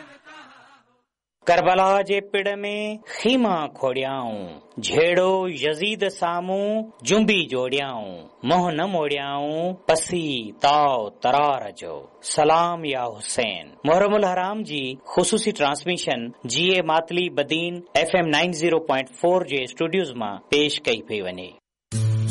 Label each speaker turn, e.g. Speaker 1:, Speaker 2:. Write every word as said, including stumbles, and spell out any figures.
Speaker 1: करबला जे पिड़ में खीमा खोड़ियाऊं, झेड़ो यजीद सामूं जुंबी जोड़ियाऊं, मोह न मोड़ियाऊं पसी ताव तरार जो, सलाम या हुसैन। मुहर्रमुल हराम जी ख़ुसूसी ट्रांसमिशन जी ए Matali Badin F M ninety point four जे स्टूडियोज़ मां पेश कई पई वञे।